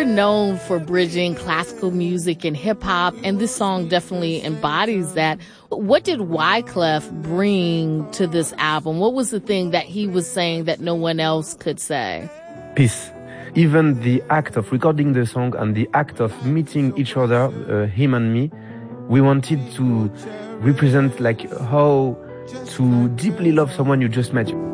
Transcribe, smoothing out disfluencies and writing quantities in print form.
known for bridging classical music and hip hop, and this song definitely embodies that. What did Wyclef bring to this album? What was the thing that he was saying that no one else could say? Peace. Even the act of recording the song and the act of meeting each other, him and me, we wanted to represent like how to deeply love someone you just met.